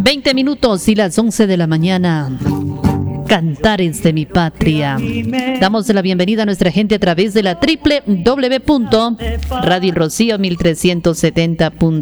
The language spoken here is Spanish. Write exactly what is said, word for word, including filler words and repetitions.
veinte minutos y las once de la mañana. Cantares de mi patria. Damos la bienvenida a nuestra gente a través de la doble u doble u doble u punto radio rocío mil trescientos setenta punto